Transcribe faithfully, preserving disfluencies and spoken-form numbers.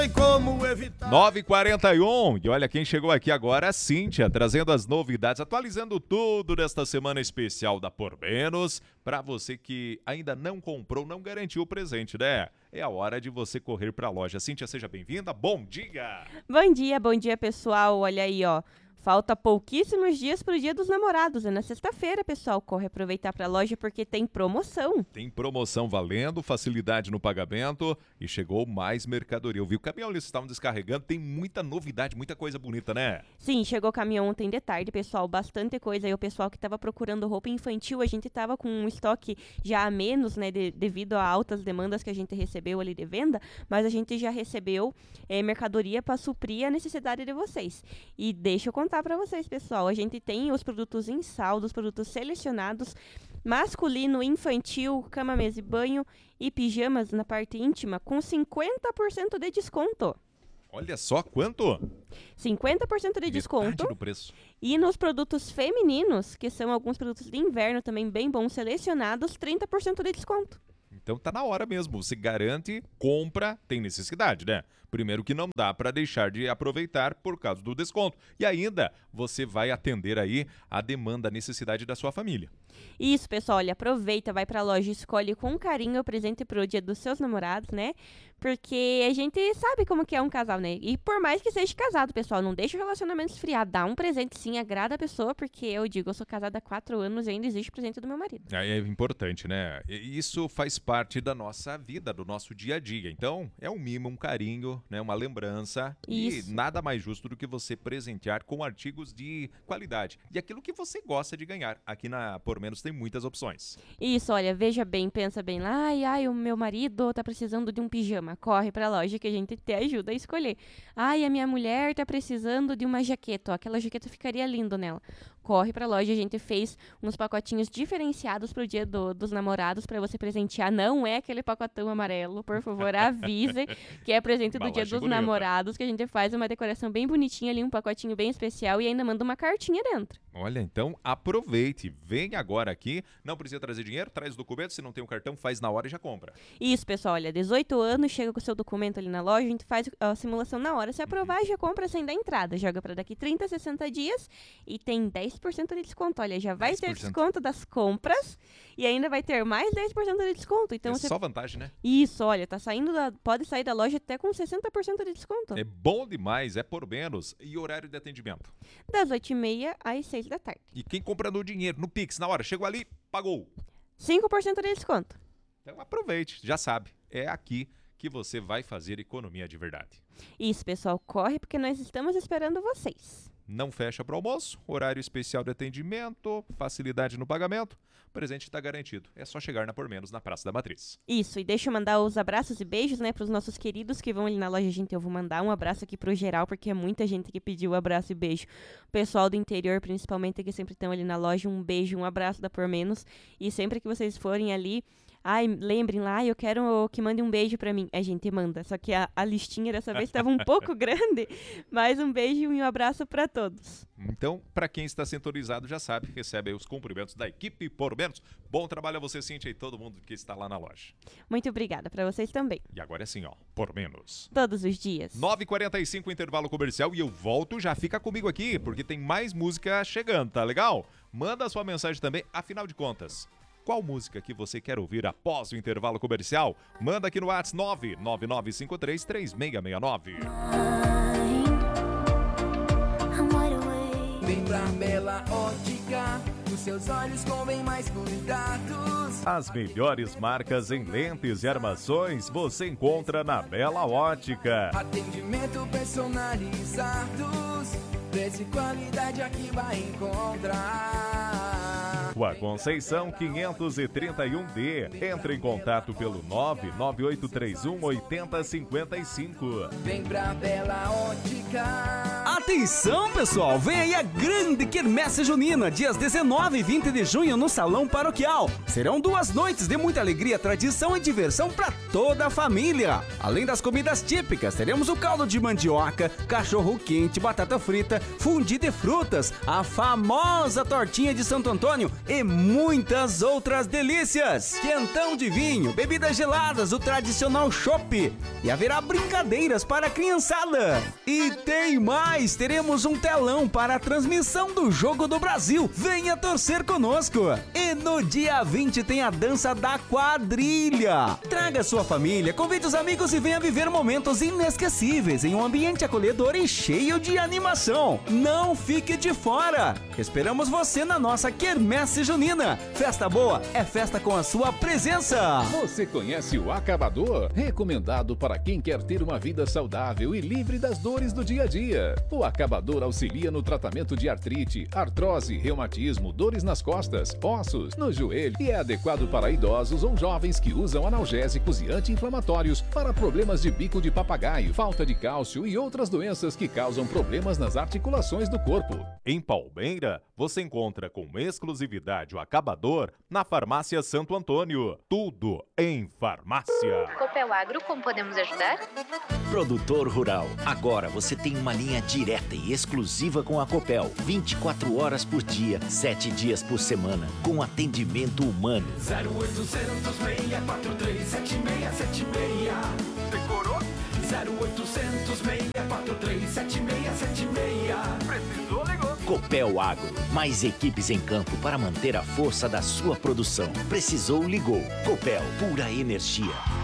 Como evitar... nove e quarenta e um, e olha quem chegou aqui agora, a Cíntia, trazendo as novidades, atualizando tudo desta semana especial da Por Menos. Para você que ainda não comprou, não garantiu o presente, né? É a hora de você correr para a loja. Cíntia, seja bem-vinda, bom dia! Bom dia, bom dia, pessoal. Olha aí, ó. Falta pouquíssimos dias para o Dia dos Namorados. É na sexta-feira, pessoal. Corre aproveitar para a loja porque tem promoção. Tem promoção valendo, facilidade no pagamento e chegou mais mercadoria. Eu vi o caminhão, eles estavam descarregando. Tem muita novidade, muita coisa bonita, né? Sim, chegou o caminhão ontem de tarde, pessoal. Bastante coisa. Aí o pessoal que estava procurando roupa infantil, a gente estava com um estoque já a menos, né? De, devido a altas demandas que a gente recebeu ali de venda. Mas a gente já recebeu é, mercadoria para suprir a necessidade de vocês. E deixa eu contar para vocês, pessoal. A gente tem os produtos em saldo, os produtos selecionados, masculino, infantil, cama, mesa e banho e pijamas na parte íntima com cinquenta por cento de desconto. Olha só quanto? cinquenta por cento de Metade desconto. do preço. E nos produtos femininos, que são alguns produtos de inverno também bem bons, selecionados, trinta por cento de desconto. Então tá na hora mesmo, você garante, compra, tem necessidade, né? Primeiro que não dá para deixar de aproveitar por causa do desconto. E ainda você vai atender aí a demanda, a necessidade da sua família. Isso, pessoal, olha, aproveita, vai pra loja, escolhe com carinho o presente pro dia dos seus namorados, né? Porque a gente sabe como que é um casal, né? E por mais que seja casado, pessoal, não deixa o relacionamento esfriar, dá um presente sim, agrada a pessoa, porque eu digo, eu sou casada há quatro anos e ainda existe o presente do meu marido. É importante, né? Isso faz parte da nossa vida, do nosso dia a dia. Então, é um mimo, um carinho, né? Uma lembrança. Isso. E nada mais justo do que você presentear com artigos de qualidade. E aquilo que você gosta de ganhar. Aqui na Por Menos tem muitas opções. Isso, olha, veja bem, pensa bem lá, ai, ai, o meu marido tá precisando de um pijama, corre pra loja que a gente te ajuda a escolher. Ai, a minha mulher tá precisando de uma jaqueta, ó, aquela jaqueta ficaria lindo nela. Corre pra loja, a gente fez uns pacotinhos diferenciados pro dia do, dos namorados pra você presentear. Não é aquele pacotão amarelo, por favor, avise que é presente do dia Embalagem dos bonita. namorados, que a gente faz uma decoração bem bonitinha ali, um pacotinho bem especial e ainda manda uma cartinha dentro. Olha, então aproveite, vem agora aqui, não precisa trazer dinheiro, traz documento, se não tem um cartão, faz na hora e já compra. Isso, pessoal, olha, dezoito anos, chega com o seu documento ali na loja, a gente faz a simulação na hora. Se aprovar, já compra sem dar entrada, joga pra daqui trinta, sessenta dias e tem dez por cento de desconto. Olha, já vai dez por ter cento. desconto das compras e ainda vai ter mais dez por cento de desconto. Então é você... só vantagem, né? Isso, olha, tá saindo da... pode sair da loja até com sessenta por cento de desconto. É bom demais, é por menos. E horário de atendimento? Das oito e meia às seis da tarde. E quem compra no dinheiro, no Pix, na hora, chegou ali, pagou. cinco por cento de desconto. Então aproveite, já sabe, é aqui que você vai fazer economia de verdade. Isso, pessoal, corre porque nós estamos esperando vocês. Não fecha para o almoço, horário especial de atendimento, facilidade no pagamento, o presente está garantido. É só chegar na Por Menos, na Praça da Matriz. Isso, e deixa eu mandar os abraços e beijos, né, pros nossos queridos que vão ali na loja. Gente, eu vou mandar um abraço aqui pro geral, porque é muita gente que pediu abraço e beijo. O pessoal do interior, principalmente, que sempre estão ali na loja, um beijo, um abraço da Por Menos. E sempre que vocês forem ali, ai, lembrem lá, ai, eu quero que mande um beijo pra mim. A gente manda, só que a, a listinha dessa vez estava um pouco grande, mas um beijo e um abraço pra todos. Então, para quem está sintonizado já sabe, recebe aí os cumprimentos da equipe Por Menos. Bom trabalho a você, Cíntia, e todo mundo que está lá na loja. Muito obrigada pra vocês também. E agora é assim, ó, Por Menos. Todos os dias. nove e quarenta e cinco, intervalo comercial, e eu volto, já fica comigo aqui, porque tem mais música chegando, tá legal? Manda a sua mensagem também, afinal de contas. Qual música que você quer ouvir após o intervalo comercial? Manda aqui no WhatsApp nove nove nove cinco três três seis seis nove. Vem pra Bela Ótica, os seus olhos convém mais cuidados. As melhores marcas em lentes e armações você encontra na Bela Ótica. Atendimento personalizados, preço e qualidade aqui vai encontrar. Rua Conceição quinhentos e trinta e um D. Entre em contato pelo nove nove oito três um oito zero cinco cinco. Vem pra Bela Ótica. Atenção, pessoal! Vem aí a grande quermesse junina, dias dezenove e vinte de junho no Salão Paroquial. Serão duas noites de muita alegria, tradição e diversão para toda a família. Além das comidas típicas, teremos o caldo de mandioca, cachorro quente, batata frita, fundi de frutas, a famosa tortinha de Santo Antônio e muitas outras delícias. Quentão de vinho, bebidas geladas, o tradicional chopp. E haverá brincadeiras para a criançada. E tem mais, teremos um telão para a transmissão do Jogo do Brasil. Venha torcer conosco. E no dia vinte tem a dança da quadrilha. Traga sua família, convide os amigos e venha viver momentos inesquecíveis em um ambiente acolhedor e cheio de animação. Não fique de fora. Esperamos você na nossa quermesse junina. Festa boa é festa com a sua presença. Você conhece o Acabador? Recomendado para quem quer ter uma vida saudável e livre das dores do dia a dia. O Acabador auxilia no tratamento de artrite, artrose, reumatismo, dores nas costas, ossos, no joelho e é adequado para idosos ou jovens que usam analgésicos e anti-inflamatórios para problemas de bico de papagaio, falta de cálcio e outras doenças que causam problemas nas articulações do corpo. Em Palmeira, você encontra com exclusividade o Acabador na Farmácia Santo Antônio. Tudo em farmácia. Copel Agro, como podemos ajudar? Produtor rural, agora você tem uma linha direta e exclusiva com a Copel. vinte e quatro horas por dia, sete dias por semana, com atendimento humano. zero oitocentos, seis quatro três, sete seis sete seis. Decorou? zero oitocentos, seis quatro três, sete seis sete seis. Precisou, ligou. Copel Agro, mais equipes em campo para manter a força da sua produção. Precisou, ligou. Copel, pura energia.